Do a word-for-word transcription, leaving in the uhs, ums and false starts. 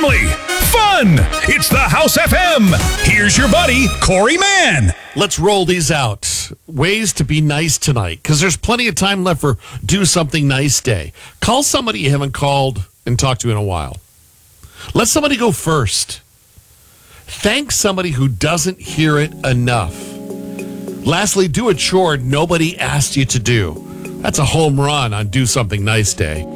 family, fun. It's the House F M. Here's your buddy, Corey Mann. Let's roll these out. Ways to be nice tonight, because there's plenty of time left for Do Something Nice Day. Call somebody you haven't called and talked to in a while. Let somebody go first. Thank somebody who doesn't hear it enough. Lastly, do a chore nobody asked you to do. That's a home run on Do Something Nice Day.